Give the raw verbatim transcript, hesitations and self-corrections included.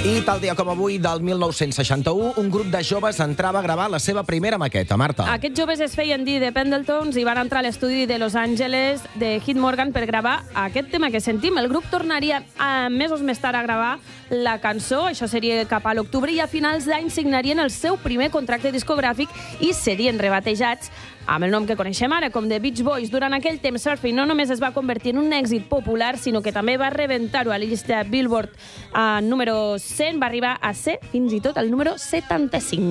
I tal dia com avui, del mil nou-cents seixanta-u, un grup de joves entrava a gravar la seva primera maqueta. Marta. Aquests joves es feien dir de Pendletons i van entrar a l'estudi de Los Angeles de Hit Morgan per gravar aquest tema que sentim. El grup tornaria a mesos més tard a gravar la cançó, això seria cap a l'octubre, i a finals d'any signarien el seu primer contracte discogràfic i serien rebatejats amb el nom que coneixem ara, com The Beach Boys. Durant aquell temps, Surfing no només es va convertir en un èxit popular, sinó que també va rebentar-ho a la llista Billboard eh, número cent, va arribar a ser fins i tot el número setanta-cinc.